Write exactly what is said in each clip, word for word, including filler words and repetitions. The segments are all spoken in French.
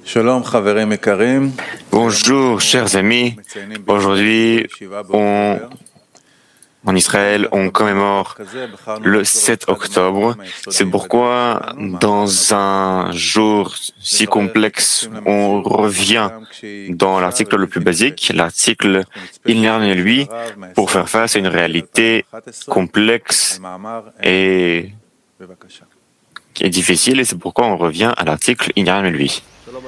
Bonjour, chers amis. Aujourd'hui, on, en Israël, on commémore le sept octobre. C'est pourquoi, dans un jour si complexe, on revient dans l'article le plus basique, l'article « Il n'y a rien de lui » pour faire face à une réalité complexe et qui est difficile, et c'est pourquoi on revient à l'article « Il n'y a rien de lui ».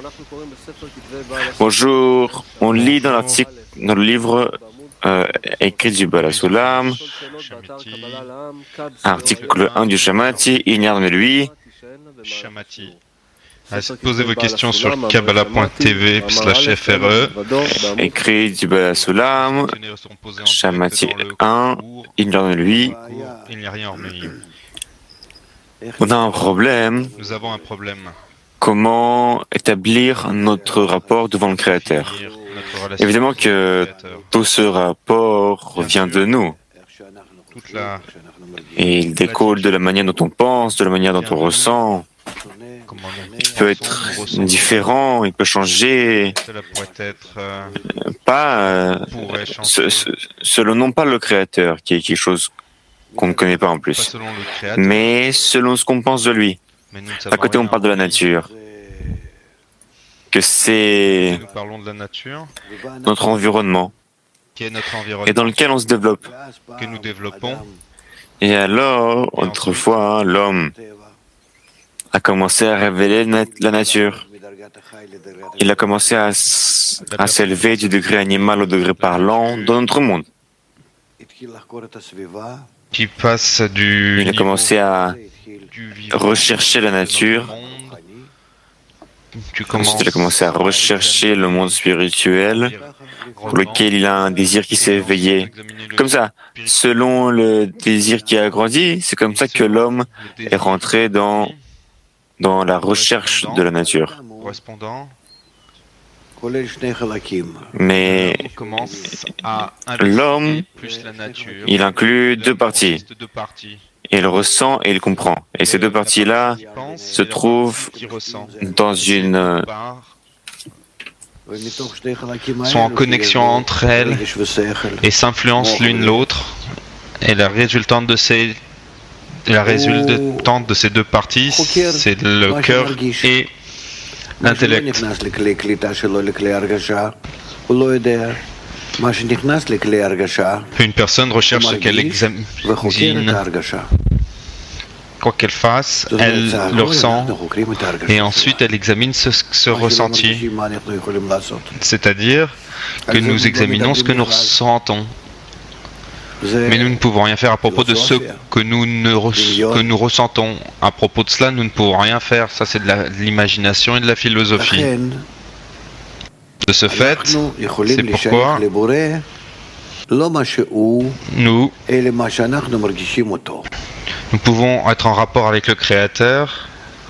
Bonjour, on lit dans l'article, dans le livre euh, écrit du Baal HaSulam, article un du Shamati, il n'y a rien de lui. Shamati. Posez vos questions sur kabbalah point t v slash f r e. Écrit du Baal HaSulam, Shamati un, il n'y a rien de lui. Il n'y a rien hormis. On a un problème. Nous avons un problème. Comment établir notre rapport devant le Créateur? Évidemment que tout ce rapport vient de nous. Et il découle de la manière dont on pense, de la manière dont on ressent. Il peut être différent, il peut changer. Pas, selon non pas le Créateur, qui est quelque chose qu'on ne connaît pas en plus, mais selon ce qu'on pense de lui. À côté, on parle de la nature, que c'est notre environnement, qui est notre environnement, et dans lequel on se développe. Que nous développons. Et alors, autrefois, hein, l'homme a commencé à révéler la nature. Il a commencé à, à s'élever du degré animal au degré parlant dans notre monde. Qui passe du Il a commencé à rechercher la nature. Ensuite, il a commencé à rechercher le monde spirituel pour lequel il a un désir qui s'est éveillé. Comme ça, selon le désir qui a grandi, c'est comme ça que l'homme est rentré dans, dans la recherche de la nature. Mais l'homme, il inclut deux parties. Il ressent et il comprend. Et ces deux parties-là se trouvent dans une... sont en connexion entre elles et s'influencent l'une l'autre. Et la résultante de ces, la résultante de ces deux parties, c'est le cœur et l'intellect. Une personne recherche ce qu'elle examine, quoi qu'elle fasse, elle le ressent, et ensuite elle examine ce, ce ressenti. C'est-à-dire que nous examinons ce que nous ressentons. Mais nous ne pouvons rien faire à propos de ce que nous, ne re- que nous ressentons. À propos de cela, nous ne pouvons rien faire. Ça, c'est de l'imagination et de la philosophie. De ce fait, c'est pourquoi nous, nous pouvons être en rapport avec le Créateur,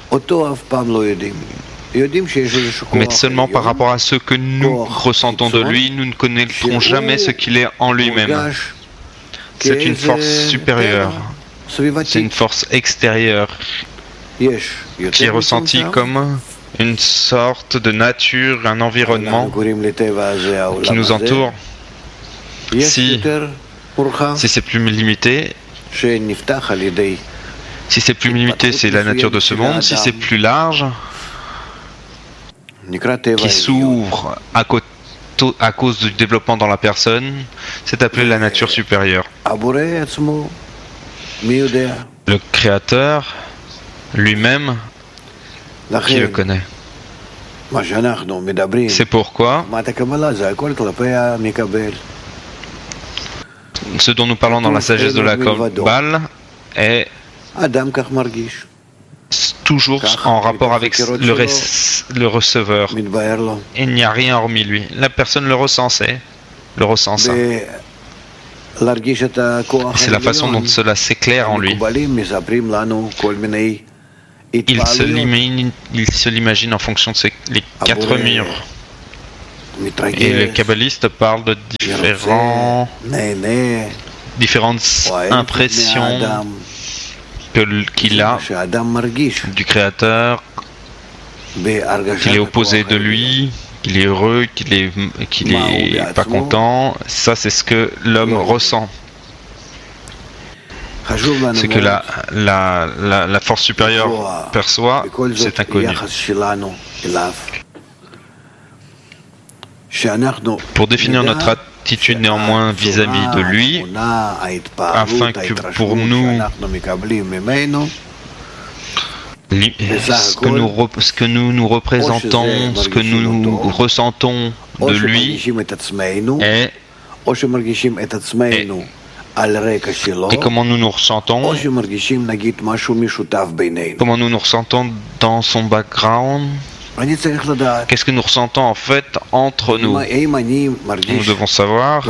mais seulement par rapport à ce que nous ressentons de lui. Nous ne connaîtrons jamais ce qu'il est en lui-même. C'est une force supérieure, c'est une force extérieure qui est ressentie comme une sorte de nature, un environnement qui nous entoure. Si, si c'est plus limité, si c'est plus limité, c'est la nature de ce monde. Si c'est plus large, qui s'ouvre à, à cause du développement dans la personne, c'est appelé la nature supérieure. Le Créateur lui-même, qui le connaît. C'est pourquoi ce dont nous parlons dans la sagesse de la Kabbale est toujours en rapport avec le, res, le receveur. Il n'y a rien hormis lui. La personne le ressent, c'est le ressent ça. C'est la façon dont cela s'éclaire en lui. Il se l'imagine, il se l'imagine en fonction de ses, les quatre murs. Et les kabbalistes parlent de différents, différentes impressions que, qu'il a du Créateur qu'il est opposé de lui, qu'il est heureux, qu'il est, qu'il est pas content. Ça, c'est ce que l'homme ressent. C'est que la, la, la, la force supérieure perçoit, c'est inconnu. Pour définir notre attitude néanmoins vis-à-vis de lui, afin que pour nous, ce que nous, ce que nous nous représentons, ce que nous ressentons de lui est, est et comment nous nous ressentons, comment nous nous ressentons dans son background. Qu'est-ce que nous ressentons en fait entre nous? Nous devons savoir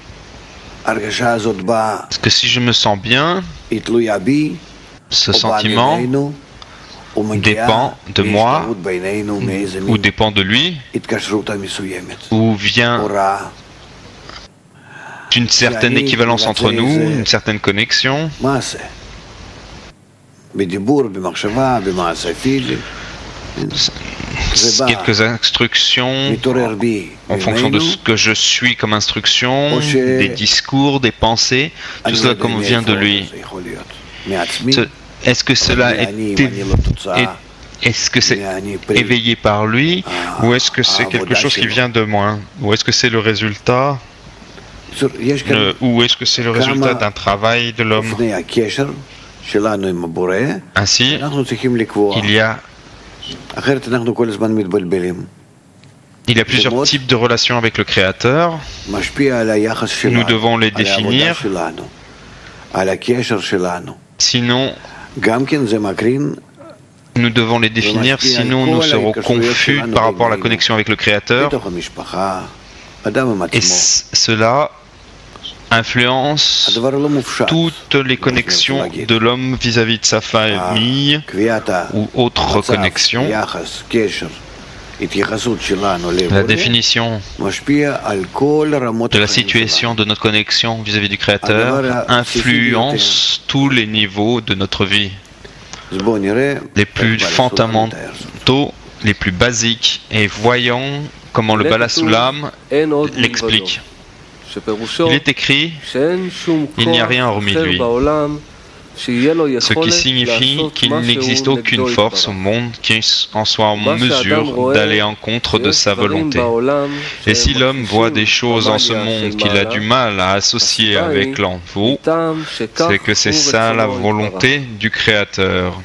que si je me sens bien, ce sentiment dépend de moi ou dépend de lui ou vient d'une certaine équivalence entre nous, une certaine connexion. Quelques instructions en fonction de ce que je suis comme instruction, des discours, des pensées, tout cela comme vient de lui. Est-ce que cela est, est, est-ce que c'est éveillé par lui ou est-ce que c'est quelque chose qui vient de moi? Ou est-ce que c'est le résultat le, ou est-ce que c'est le résultat d'un travail de l'homme? Ainsi, il y a Il y a plusieurs types de relations avec le Créateur. Nous devons les définir. Sinon, nous devons les définir, sinon nous serons confus par rapport à la connexion avec le Créateur. Et cela influence toutes les connexions de l'homme vis-à-vis de sa famille ou autres connexions. La définition de la situation de notre connexion vis-à-vis du Créateur influence tous les niveaux de notre vie, les plus fondamentaux, les plus basiques, et voyons comment le Bala Sulam l'explique. Il est écrit, il n'y a rien hormis lui, ce qui signifie qu'il n'existe aucune force au monde qui en soit en mesure d'aller en contre de sa volonté. Et si l'homme voit des choses en ce monde qu'il a du mal à associer avec l'enfant, c'est que c'est ça la volonté du Créateur.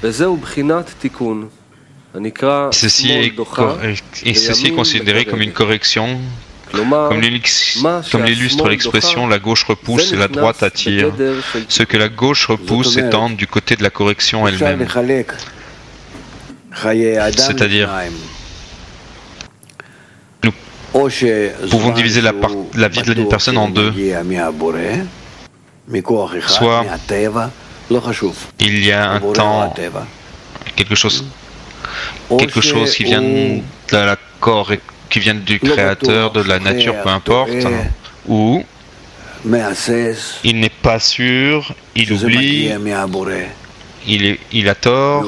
Ceci est, et ceci est considéré comme une correction. Comme l'illustre l'expression, la gauche repousse et la droite attire. Ce que la gauche repousse étant du côté de la correction elle-même. C'est-à-dire, nous pouvons diviser la, part, la vie d'une personne en deux. Soit il y a un temps, quelque chose, quelque chose qui vient de la correction, qui viennent du Créateur, de la nature, peu importe, ou il n'est pas sûr, il oublie, il, est, il a tort,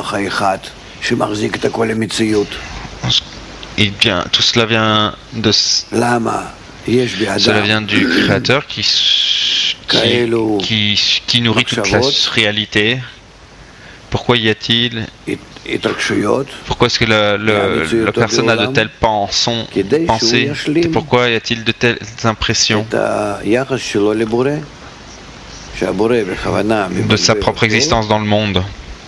il vient, tout cela vient de cela vient du Créateur qui, qui, qui, qui nourrit toute la réalité. Pourquoi y a-t-il Pourquoi est-ce que la, la, la personne a de telles pensons, pensées et pourquoi y a-t-il de telles impressions de sa propre existence dans le monde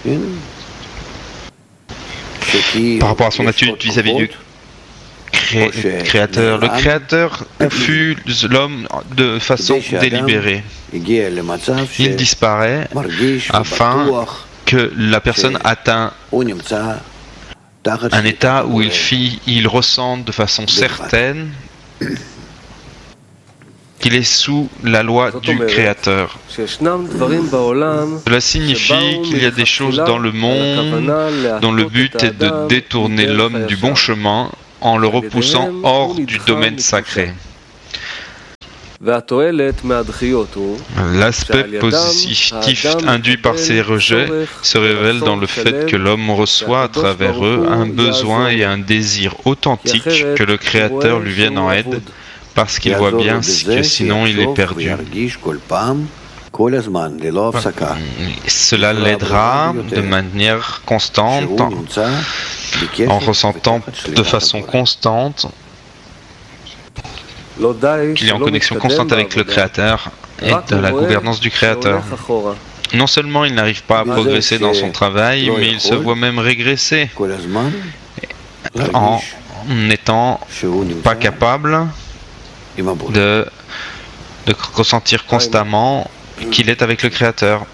par rapport à son attitude vis-à-vis du cré Créateur? Le Créateur confuse l'homme de façon délibérée. Il disparaît afin que la personne atteint un état où il, fit, il ressent de façon certaine qu'il est sous la loi du Créateur. Cela signifie qu'il y a des choses dans le monde dont le but est de détourner l'homme du bon chemin en le repoussant hors du domaine sacré. L'aspect positif induit par ces rejets se révèle dans le fait que l'homme reçoit à travers eux un besoin et un désir authentique que le Créateur lui vienne en aide, parce qu'il voit bien que sinon il est perdu. Cela l'aidera de manière constante, en, en ressentant de façon constante qu'il est en connexion constante avec le Créateur et de la gouvernance du Créateur. Non seulement il n'arrive pas à progresser dans son travail, mais il se voit même régresser en n'étant pas capable de, de ressentir constamment qu'il est avec le Créateur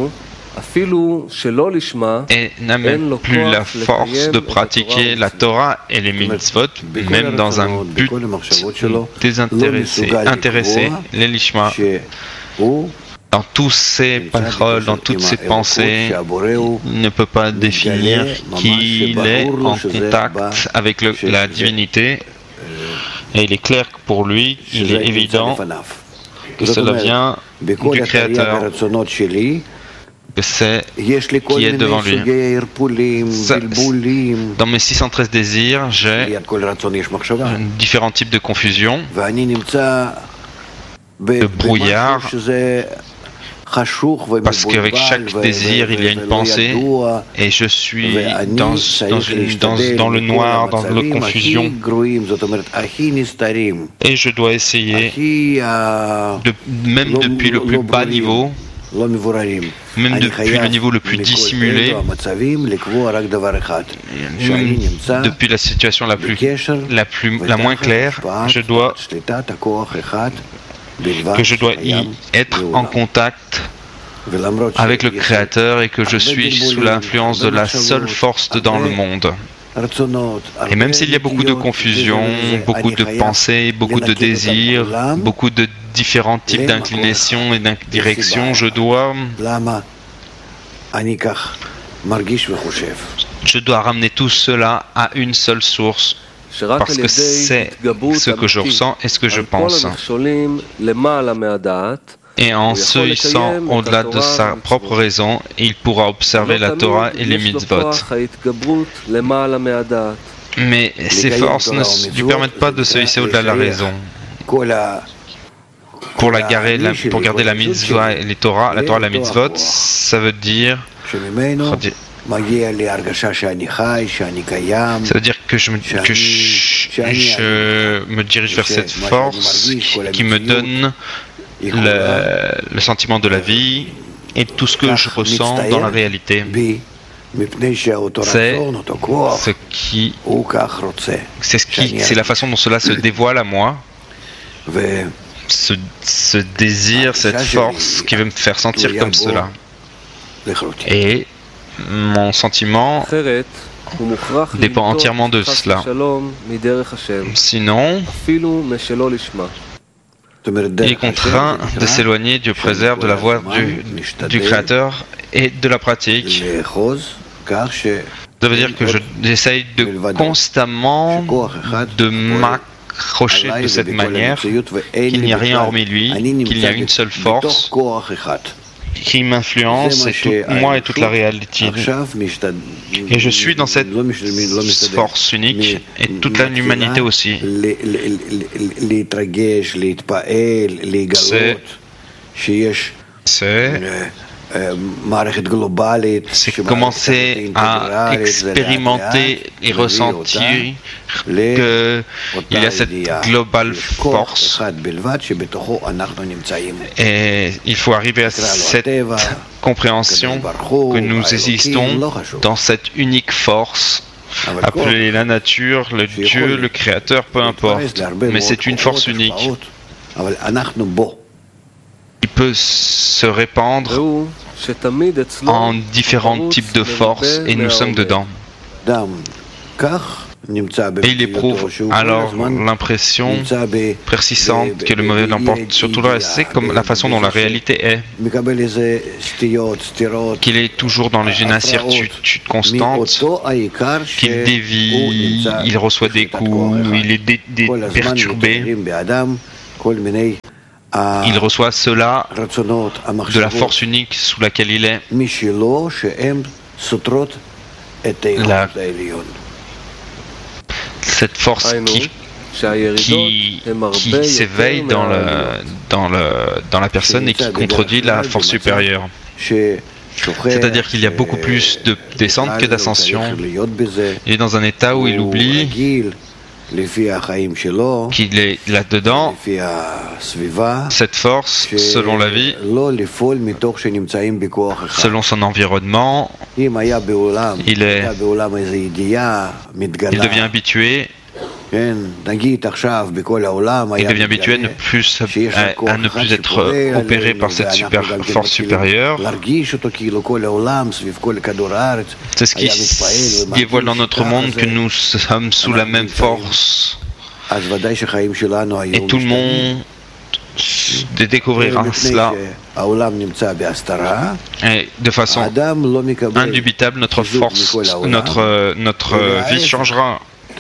et n'a même plus la force de pratiquer la Torah et les mitzvot, même dans un but désintéressé, intéressé, les lishma. Dans tous ses paroles, dans toutes ses pensées, il ne peut pas définir qu'il est en contact avec le, la divinité, et il est clair que pour lui, il est évident que cela vient du Créateur, que c'est qui est devant lui. Ça, dans mes six cent treize désirs, j'ai différents types de confusion, de brouillard, parce qu'avec chaque désir, il y a une pensée, et je suis dans, dans, une, dans, dans le noir, dans la confusion, et je dois essayer, de, même depuis le plus bas niveau, même depuis le niveau le plus dissimulé, même depuis la situation la plus, la plus, la moins claire, je dois que je dois y être en contact avec le Créateur et que je suis sous l'influence de la seule force dans le monde. Et même s'il y a beaucoup de confusion, beaucoup de pensées, beaucoup de désirs, beaucoup de différents types d'inclinations et d'indirections, je dois je dois ramener tout cela à une seule source, parce que c'est ce que je ressens et ce que je pense. Et en se hissant au-delà de sa propre raison, il pourra observer la Torah et les mitzvot. Mais ces forces ne lui permettent pas de se hisser au-delà de la raison. Pour, la garder, la, pour garder la mitzvah et les Torah, la Torah et la mitzvot, ça veut dire... Ça veut dire que je me, que je, je me dirige vers cette force qui, qui me donne le, le sentiment de la vie et tout ce que je ressens dans la réalité. C'est ce qui, c'est ce qui, c'est la façon dont cela se dévoile à moi. Ce, ce désir, cette force qui veut me faire sentir comme cela. Et mon sentiment dépend entièrement de cela. Sinon, il est contraint de s'éloigner, Dieu préserve, de la voie du, du Créateur et de la pratique. Ça veut dire que je, j'essaye de constamment de m'accrocher de cette manière, qu'il n'y a rien hormis lui, qu'il y a une seule force qui m'influence, et tout, moi et toute la réalité. Et je suis dans cette force unique, et toute l'humanité aussi. C'est... C'est commencer à expérimenter et ressentir qu'il y a cette globale force. Et il faut arriver à cette compréhension que nous existons dans cette unique force. Appelez la nature, le Dieu, le Créateur, peu importe. Mais c'est une force unique. Il peut se répandre en différents types de forces et nous sommes dedans. Et il éprouve alors l'impression persistante que le mauvais l'emporte sur tout le reste. C'est comme la façon dont la réalité est. Qu'il est toujours dans une incertitude constante, qu'il dévie, il reçoit des coups, il est dé- dé- perturbé. il reçoit cela de la force unique sous laquelle il est. La, cette force qui, qui, qui s'éveille dans, le, dans, le, dans la personne et qui contredit la force supérieure. C'est-à-dire qu'il y a beaucoup plus de descente que d'ascension. Il est dans un état où il oublie qu'il est là-dedans, cette force, selon la vie, selon son environnement, il, est, il devient habitué. Il devient habitué à ne plus, à, à ne plus être opéré par cette super, force supérieure. C'est ce qui dévoile dans notre monde que nous sommes sous la même force. Et tout le monde découvrira cela. Et de façon indubitable, notre force, notre, notre vie changera.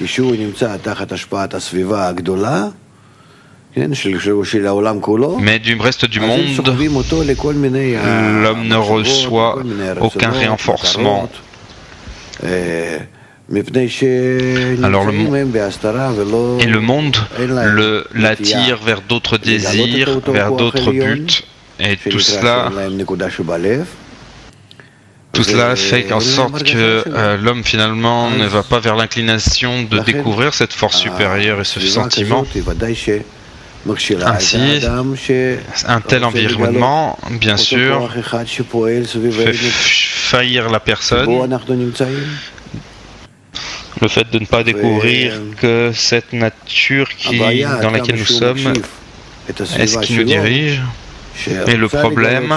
Mais du reste du monde, l'homme ne reçoit aucun renforcement. Alors le monde, et le monde le, l'attire vers d'autres désirs, vers d'autres buts, et tout cela, tout cela fait en sorte que euh, l'homme finalement ne va pas vers l'inclination de découvrir cette force supérieure et ce sentiment. Ainsi, un tel environnement, bien sûr, fait faillir la personne. Le fait de ne pas découvrir que cette nature qui, dans laquelle nous sommes est ce qui nous dirige. Et le problème,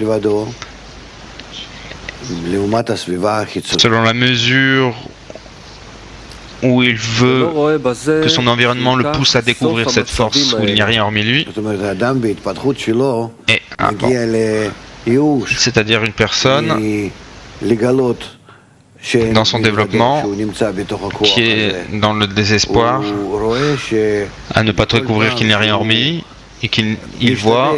selon la mesure où il veut que son environnement le pousse à découvrir cette force où il n'y a rien hormis lui, et ah, bon, c'est-à-dire une personne dans son développement qui est dans le désespoir à ne pas découvrir qu'il n'y a rien hormis et qu'il il voit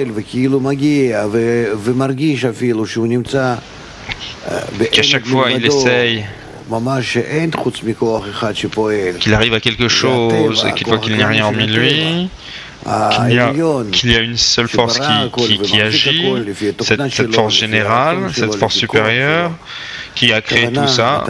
qu'à chaque fois il essaye, qu'il arrive à quelque chose et qu'il voit qu'il n'y a rien hormis lui, qu'il y a, qu'il y a une seule force qui, qui, qui agit, cette, cette force générale, cette force supérieure qui a créé tout ça.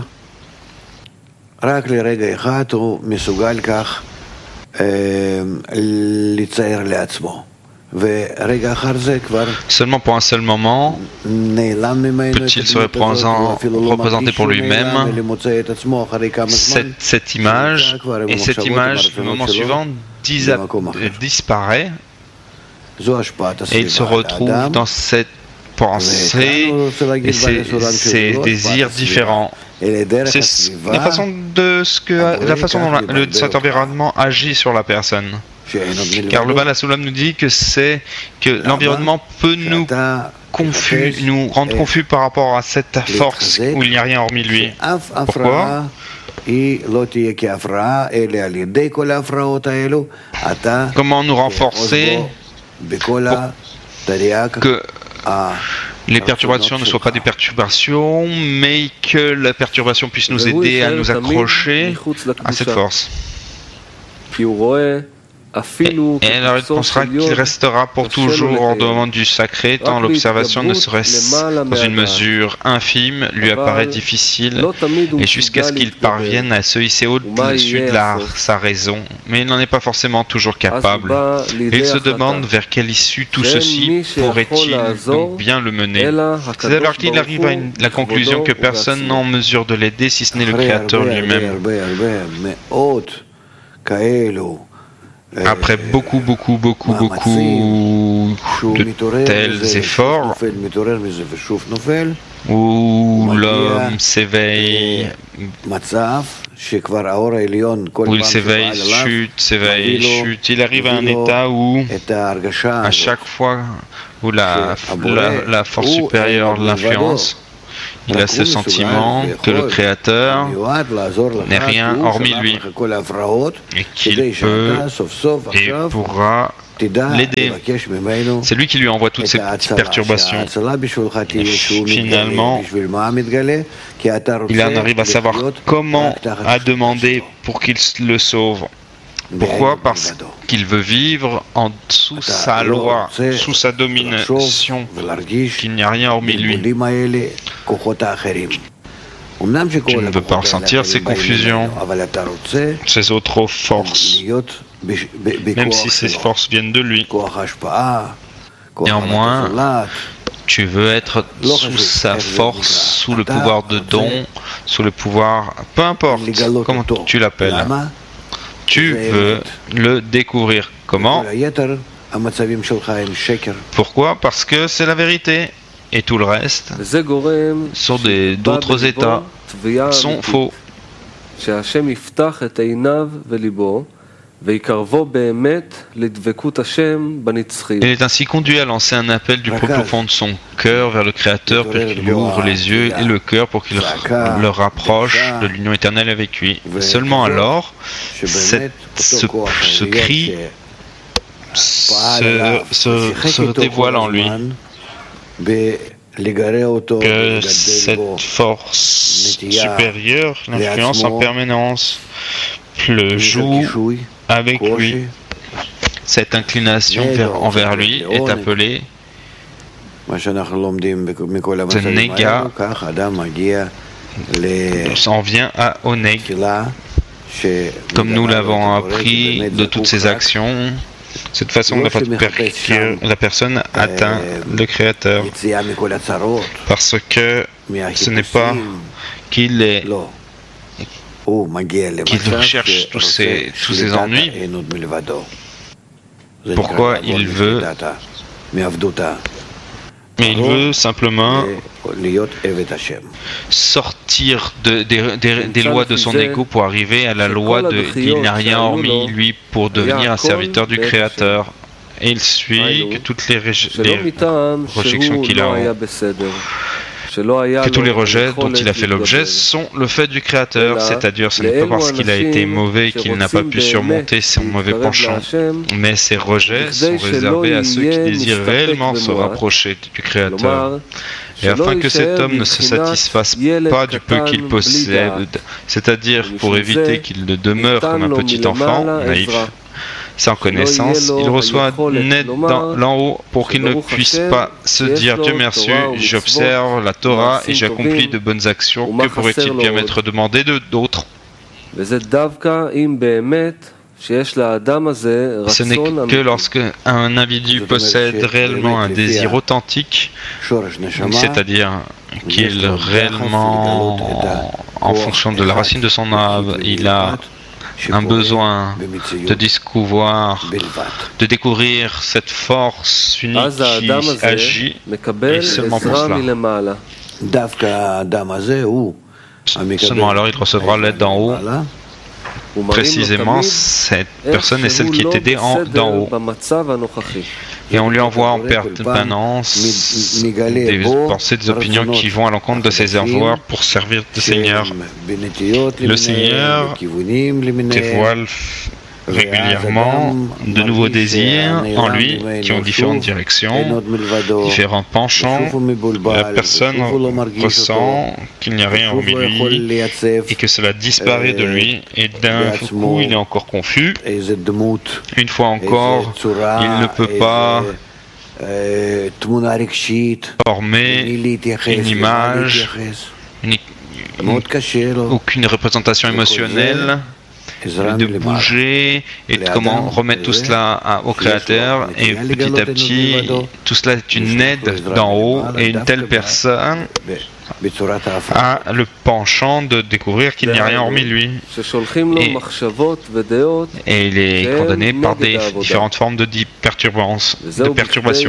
Seulement pour un seul moment peut-il se représenter pour lui-même cette, cette image, et cette image, le moment suivant, disparaît, et il se retrouve dans cette pensée et ces, ces désirs différents. C'est la façon, de ce que, la façon dont la, le, cet environnement agit sur la personne. Car le Baal HaSulam nous dit que c'est que l'environnement peut nous confus, nous rendre confus par rapport à cette force où il n'y a rien hormis lui. Pourquoi ? Comment nous renforcer pour que les perturbations ne soient pas des perturbations, mais que la perturbation puisse nous aider à nous accrocher à cette force. Et, et alors il pensera qu'il restera pour toujours en dehors du sacré, tant l'observation, ne serait-ce dans une mesure infime, lui apparaît difficile, et jusqu'à ce qu'il parvienne à se hisser au-dessus de la, sa raison. Mais il n'en est pas forcément toujours capable. Et il se demande vers quelle issue tout ceci pourrait-il donc bien le mener. C'est alors qu'il arrive à une, la conclusion que personne n'est en mesure de l'aider si ce n'est le Créateur lui-même. Après beaucoup, beaucoup, beaucoup, beaucoup de tels efforts, où l'homme s'éveille, où il s'éveille, chute, s'éveille, chute, il arrive à un état où, à chaque fois où la, la, la force supérieure l'influence, Il a ce sentiment que le Créateur n'est rien hormis lui et qu'il peut et pourra l'aider. C'est lui qui lui envoie toutes ces petites perturbations. Et finalement, il en arrive à savoir comment à demander pour qu'il le sauve. Pourquoi? Parce qu'il veut vivre en sous sa loi, sous sa domination, qu'il n'y a rien hormis lui. Tu ne veux pas ressentir ces confusions, ces autres forces, même si ces forces viennent de lui. Néanmoins, tu veux être sous sa force, sous le pouvoir de don, sous le pouvoir, peu importe comment tu l'appelles. Tu veux le découvrir. Comment? Pourquoi? Parce que c'est la vérité. Et tout le reste sont des, d'autres états, sont faux. Il est ainsi conduit à lancer un appel du plus profond de son cœur vers le Créateur pour qu'il ouvre les yeux et le cœur pour qu'il le rapproche de l'union éternelle avec lui. Seulement alors, cette, ce, ce cri se, se, se dévoile en lui. Que cette force supérieure, l'influence en permanence, le joue avec lui. Cette inclination vers, envers lui est appelée Nega. On vient à Oneg. Comme nous l'avons appris de toutes ces actions, cette façon de faire la personne atteint le Créateur. Parce que ce n'est pas qu'il est qu'il recherche tous ces, tous ces ennuis. Pourquoi il veut? Mais il veut simplement sortir de, des, des, des lois de son ego pour arriver à la loi de il n'y a rien hormis lui pour devenir un serviteur du Créateur. Et il suit que toutes les, les rejections qu'il a, que tous les rejets dont il a fait l'objet sont le fait du Créateur, c'est-à-dire ce n'est pas parce qu'il a été mauvais qu'il n'a pas pu surmonter son mauvais penchant, mais ces rejets sont réservés à ceux qui désirent réellement se rapprocher du Créateur. Et afin que cet homme ne se satisfasse pas du peu qu'il possède, c'est-à-dire pour éviter qu'il ne demeure comme un petit enfant naïf, sans connaissance, il reçoit net dans l'en haut pour qu'il ne puisse pas se dire Dieu merci, j'observe la Torah et j'accomplis de bonnes actions. Que pourrait-il bien m'être demandé de d'autres? Ce n'est que lorsque un individu possède réellement un désir authentique, c'est-à-dire qu'il réellement, en fonction de la racine de son âme, il a un besoin de découvrir, de découvrir cette force unique qui agit, et seulement pour cela. Seulement alors il recevra l'aide d'en haut. Précisément, cette personne est celle qui est aidée d'en haut. Et on lui envoie en permanence des pensées, des opinions qui vont à l'encontre de ses avoirs pour servir le Seigneur. Le Seigneur dévoile régulièrement de nouveaux désirs en lui qui ont différentes directions, différents penchants. La personne ressent qu'il n'y a rien hormis lui et que cela disparaît de lui et d'un coup il est encore confus. Une fois encore, il ne peut pas former une image, une, aucune représentation émotionnelle, de bouger et de comment remettre tout cela à, au Créateur, et petit à petit tout cela est une aide d'en haut et une telle personne a le penchant de découvrir qu'il n'y a rien hormis lui et, et il est condamné par des différentes formes de perturbances, de perturbations.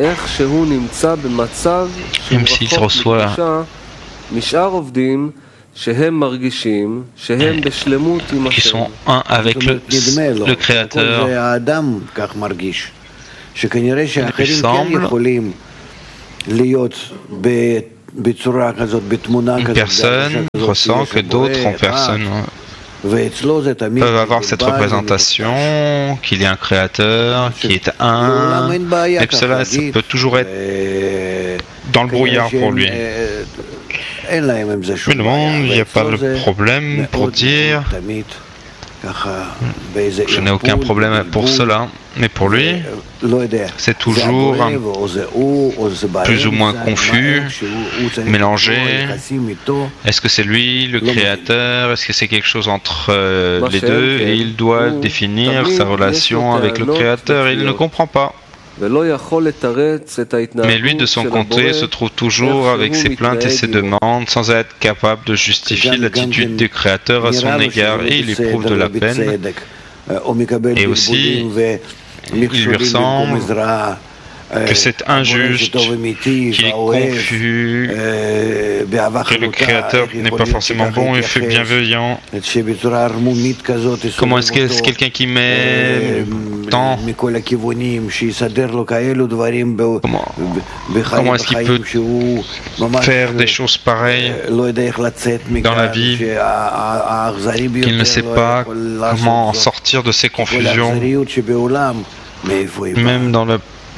Même s'il reçoit qui sont un avec le, le Créateur. Il lui semble une personne ressent que d'autres en personne peuvent avoir cette représentation qu'il y a un créateur qui est un, et que cela ça peut toujours être dans le brouillard pour lui. Mais le monde, il n'y a pas de problème pour dire je n'ai aucun problème pour cela, mais pour lui, c'est toujours un, plus ou moins confus, mélangé. Est-ce que c'est lui, le créateur? Est-ce que c'est quelque chose entre euh, les deux? Et il doit définir sa relation avec le créateur et il ne comprend pas. Mais lui, de son côté, se trouve toujours avec ses plaintes et ses demandes sans être capable de justifier l'attitude du Créateur à son égard et il éprouve de la peine. Et aussi, il lui ressemble que c'est injuste, qu'il est confus, que le Créateur n'est pas forcément bon et fait bienveillant. Comment est-ce que c'est quelqu'un qui met tant Comment, comment est-ce qu'il peut faire des choses pareilles dans la vie qu'il ne sait pas comment en sortir de ces confusions, même dans le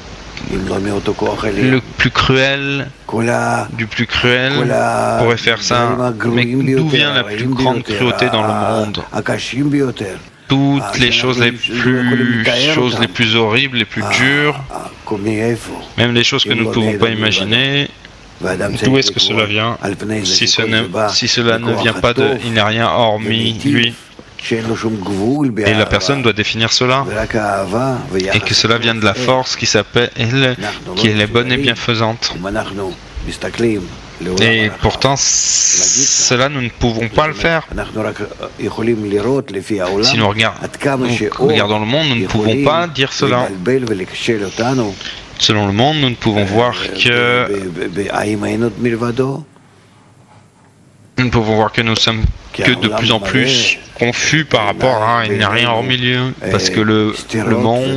Le plus cruel du plus cruel pourrait faire ça. Mais d'où vient la plus grande cruauté dans le monde? Toutes les choses les plus choses les plus horribles, les plus dures, même les choses que nous ne pouvons pas imaginer. D'où est-ce que cela vient? Si, ce ne, si cela ne vient pas de, il n'y a rien hormis lui. Et la personne doit définir cela. Et que cela vient de la force qui s'appelle, qui est bonne et bienfaisante. Et pourtant, cela, nous ne pouvons pas le faire. Si nous regardons, nous regardons le monde, nous ne pouvons pas dire cela. Selon le monde, nous ne pouvons voir que... Nous pouvons voir que nous sommes que de plus en plus confus par rapport à il n'y a rien hors milieu, parce que le, le monde,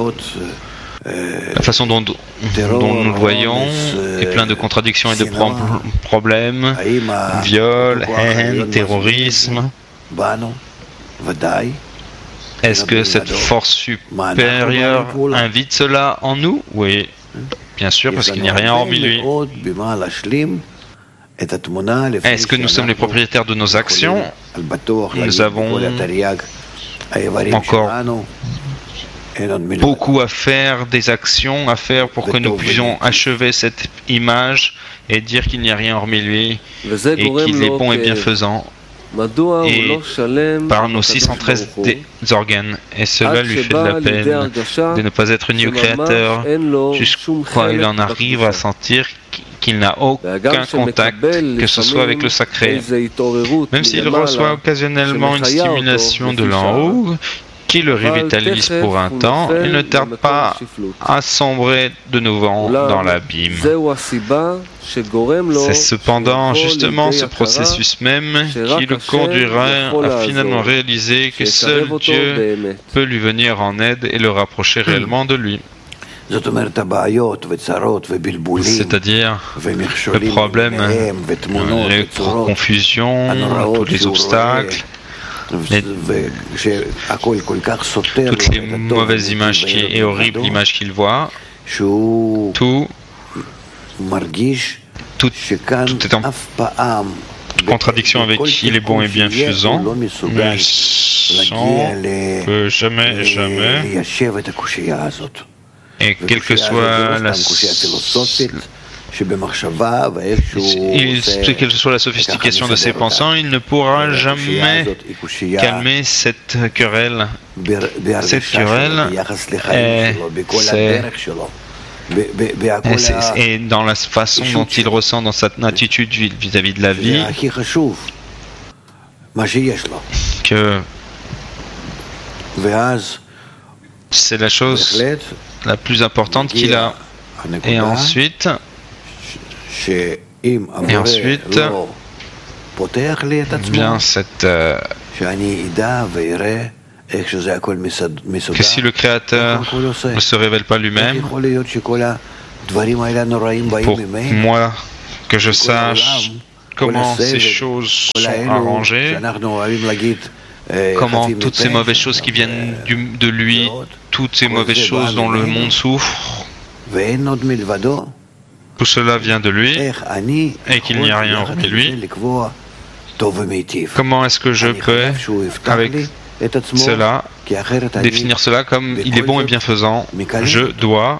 la façon dont, dont nous le voyons, est plein de contradictions et de pro problèmes, viol, haine, terrorisme. Est-ce que cette force supérieure invite cela en nous? Oui, bien sûr, parce qu'il n'y a rien hormis lui. Est-ce que nous sommes les propriétaires de nos actions? Nous avons encore beaucoup à faire, des actions à faire pour que nous puissions achever cette image et dire qu'il n'y a rien hormis lui et qu'il est bon et bienfaisant. Et par nos six cent treize organes, et cela lui fait de la peine de ne pas être uni au Créateur jusqu'à il en arrive à sentir qu'il n'a aucun contact, que ce soit avec le sacré. Même s'il reçoit occasionnellement une stimulation de l'en haut, qui le revitalise pour un temps, il ne tarde pas à sombrer de nouveau dans l'abîme. C'est cependant justement ce processus même qui le conduira à finalement réaliser que seul Dieu peut lui venir en aide et le rapprocher réellement de lui. C'est-à-dire le problème, les confusions, tous les obstacles, les, toutes les mauvaises images qui, et horribles images qu'il voit, tout, tout, tout est en contradiction avec qui il est bon et bienfaisant, mais sans que jamais, jamais, et quelle que soit la, il, quelle que soit la sophistication de ses pensants, il ne pourra jamais calmer cette querelle. Cette querelle est, est, est dans la façon dont il ressent dans sa attitude vis-à-vis de la vie que c'est la chose la plus importante qu'il a. Et ensuite, et ensuite, bien cette euh, que si le Créateur ne se révèle pas lui-même, pour moi, que je sache comment ces choses sont arrangées, comment toutes ces mauvaises choses qui viennent du, de lui, toutes ces mauvaises choses dont le monde souffre, tout cela vient de lui et qu'il n'y a rien hormis lui. Comment est-ce que je peux, avec cela, définir cela comme il est bon et bienfaisant? Je dois,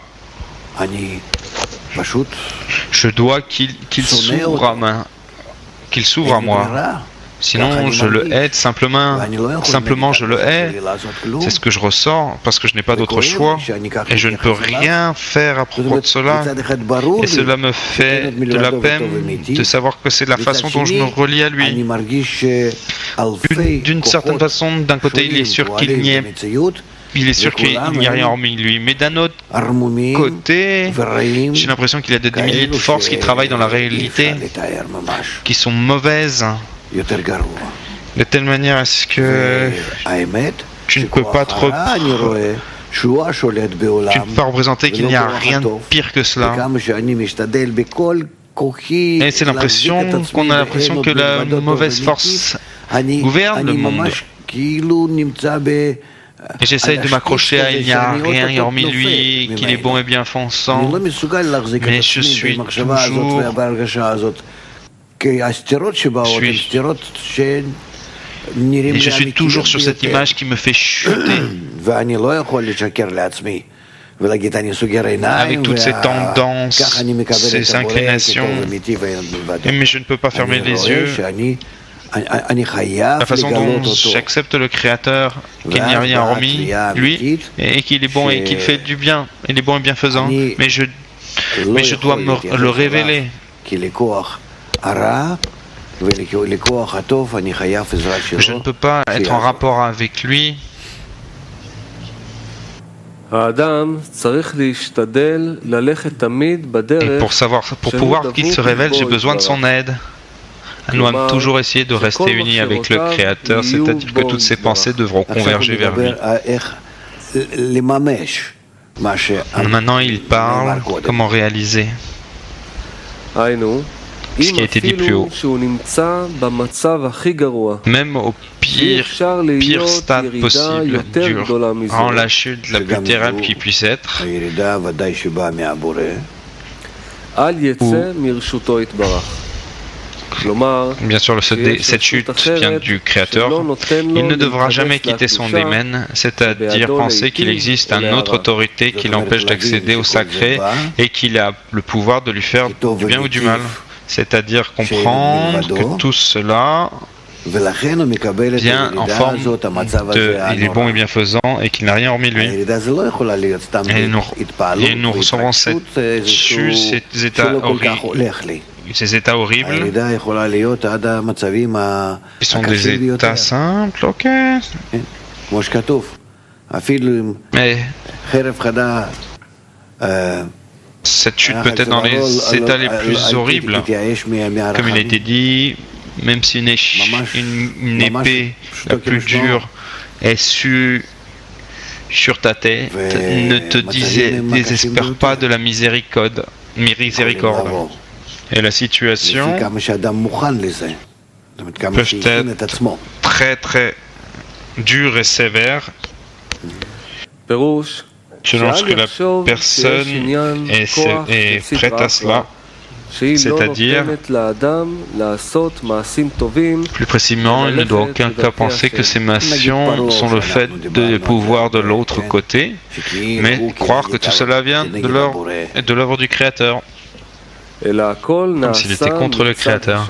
je dois qu'il qu'il s'ouvre à ma, qu'il s'ouvre à moi. Sinon, je le hais simplement, simplement je le hais. C'est ce que je ressens parce que je n'ai pas d'autre choix et je ne peux rien faire à propos de cela. Et cela me fait de la peine de savoir que c'est la façon dont je me relie à lui. D'une certaine façon, d'un côté, il est sûr qu'il n'y est, il est sûr qu'il n'y a rien hormis lui, mais d'un autre côté, j'ai l'impression qu'il y a des milliers de forces qui travaillent dans la réalité, qui sont mauvaises. De telle manière à ce que tu ne peux pas trop, tu ne peux pas représenter qu'il n'y a rien de pire que cela. Et c'est l'impression qu'on a l'impression que la mauvaise force gouverne le monde. Et j'essaye de m'accrocher à il n'y a rien hormis lui, qu'il est bon et bienfaisant, mais je suis toujours Je suis, et je suis toujours sur cette image qui me fait chuter. Avec toutes ces tendances, ces inclinations, mais je ne peux pas fermer les yeux. La façon dont j'accepte le Créateur, qu'il n'y a rien hormis lui, et qu'il est bon et qu'il fait du bien, il est bon et bienfaisant, mais je, mais je dois me le révéler. Je ne peux pas être en rapport avec lui. Et pour savoir, pour pouvoir qu'il se révèle, j'ai besoin de son aide. Nous devons toujours essayer de rester unis avec le Créateur, c'est-à-dire que toutes ses pensées devront converger vers lui. Maintenant, il parle comment réaliser ce qui a été dit plus haut. Même au pire, pire stade possible, durant la chute la plus terrible qui puisse être, où, bien sûr, cette chute vient du Créateur. Il ne devra jamais quitter son domaine, c'est-à-dire penser qu'il existe une autre autorité qui l'empêche d'accéder au sacré et qu'il a le pouvoir de lui faire du bien ou du mal. C'est-à-dire comprendre que tout cela vient en forme de « il est bon et bienfaisant » et qu'il n'a rien hormis lui. Et nous, et nous recevons cette chute, ces états horribles. Ces états horribles, qui sont des états simples, ok. Mais cette chute peut être dans les états les plus horribles. Comme il a été dit, même si une, une, une épée la plus dure est su, sur ta tête, ne te disait, désespère pas de la miséricorde. miséricorde. Et la situation peut être très très dure et sévère selon ce que la personne est, est prête à cela. C'est-à-dire, plus précisément, il ne doit aucun cas penser que ces actions sont le fait des pouvoirs de l'autre côté, mais croire que tout cela vient de l'œuvre du Créateur, comme s'il était contre le Créateur.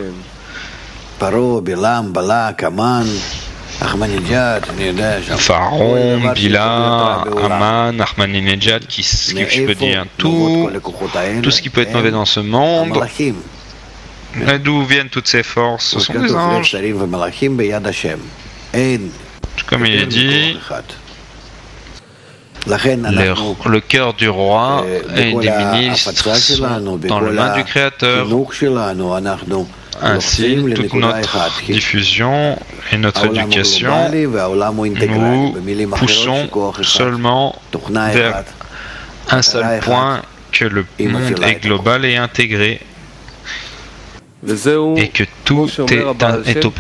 Pharaon, Bila, Aman, Ahmadinejad, qui, qui je peux dire tout, tout ce qui peut être mauvais dans ce monde. D'où viennent toutes ces forces? Ce sont des anges. Comme il est dit, le, le cœur du roi et des ministres sont dans la main du Créateur. Ainsi, toute notre diffusion et notre éducation, nous poussons seulement vers un seul point, que le monde est global et intégré, et que tout est, est